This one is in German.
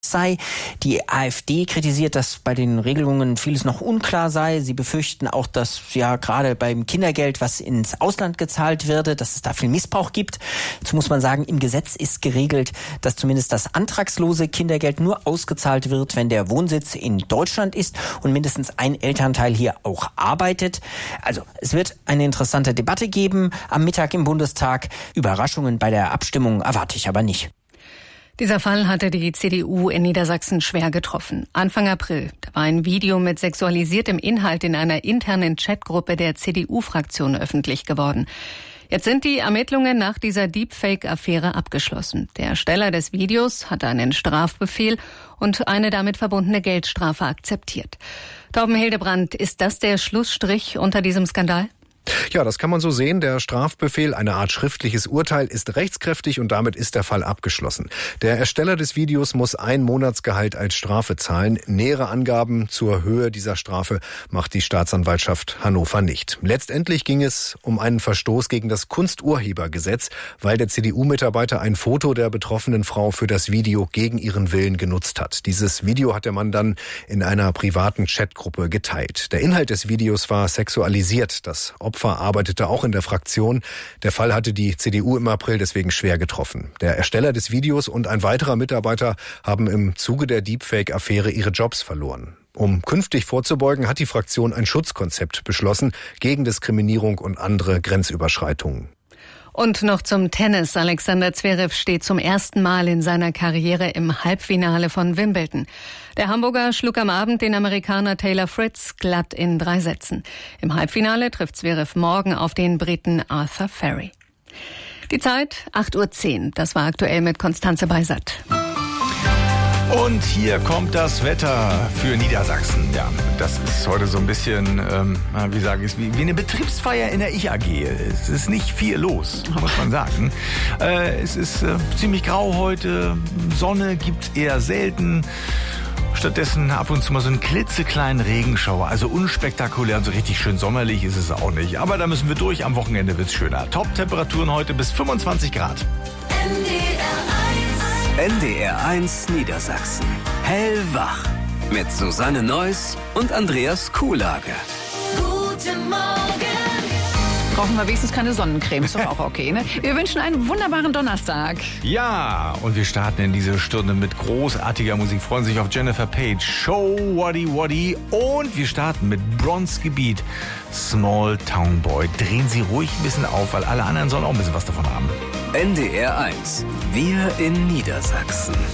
sei. Die AfD kritisiert, dass bei den Regelungen vieles noch unklar sei. Sie befürchten auch, dass ja gerade beim Kindergeld, was ins Ausland gezahlt werde, dass es da viel Missbrauch gibt. Dazu muss man sagen, im Gesetz ist geregelt, dass zumindest das antragslose Kindergeld nur ausgezahlt wird, wenn der Wohnsitz in Deutschland ist und mindestens ein Elternteil hier auch arbeitet. Also es wird eine interessante Debatte geben am Mittag im Bundestag. Überraschungen bei der Abstimmung erwarte ich aber nicht. Dieser Fall hatte die CDU in Niedersachsen schwer getroffen. Anfang April, da war ein Video mit sexualisiertem Inhalt in einer internen Chatgruppe der CDU-Fraktion öffentlich geworden. Jetzt sind die Ermittlungen nach dieser Deepfake-Affäre abgeschlossen. Der Ersteller des Videos hatte einen Strafbefehl und eine damit verbundene Geldstrafe akzeptiert. Torben Hildebrand, ist das der Schlussstrich unter diesem Skandal? Ja, das kann man so sehen. Der Strafbefehl, eine Art schriftliches Urteil, ist rechtskräftig und damit ist der Fall abgeschlossen. Der Ersteller des Videos muss ein Monatsgehalt als Strafe zahlen. Nähere Angaben zur Höhe dieser Strafe macht die Staatsanwaltschaft Hannover nicht. Letztendlich ging es um einen Verstoß gegen das Kunsturhebergesetz, weil der CDU-Mitarbeiter ein Foto der betroffenen Frau für das Video gegen ihren Willen genutzt hat. Dieses Video hat der Mann dann in einer privaten Chatgruppe geteilt. Der Inhalt des Videos war sexualisiert. Das Opfer arbeitete auch in der Fraktion. Der Fall hatte die CDU im April deswegen schwer getroffen. Der Ersteller des Videos und ein weiterer Mitarbeiter haben im Zuge der Deepfake-Affäre ihre Jobs verloren. Um künftig vorzubeugen, hat die Fraktion ein Schutzkonzept beschlossen gegen Diskriminierung und andere Grenzüberschreitungen. Und noch zum Tennis. Alexander Zverev steht zum ersten Mal in seiner Karriere im Halbfinale von Wimbledon. Der Hamburger schlug am Abend den Amerikaner Taylor Fritz glatt in 3 Sätzen. Im Halbfinale trifft Zverev morgen auf den Briten Arthur Ferry. Die Zeit 8:10 Uhr. Das war aktuell mit Konstanze Beisat. Und hier kommt das Wetter für Niedersachsen. Ja, das ist heute so ein bisschen, wie eine Betriebsfeier in der Ich-AG. Es ist nicht viel los, muss man sagen. Es ist ziemlich grau heute. Sonne gibt's eher selten. Stattdessen ab und zu mal so einen klitzekleinen Regenschauer. Also unspektakulär und so richtig schön sommerlich ist es auch nicht. Aber da müssen wir durch. Am Wochenende wird's schöner. Top-Temperaturen heute bis 25 Grad. NDR 1 Niedersachsen. Hellwach. Mit Susanne Neuss und Andreas Kuhlage. Guten Morgen. Brauchen wir wenigstens keine Sonnencreme, ist doch auch okay, ne? Wir wünschen einen wunderbaren Donnerstag. Ja, und wir starten in diese Stunde mit großartiger Musik. Freuen sich auf Jennifer Page, Show Waddy Waddy. Und wir starten mit Bronzegebiet, Small Town Boy. Drehen Sie ruhig ein bisschen auf, weil alle anderen sollen auch ein bisschen was davon haben. NDR 1. Wir in Niedersachsen.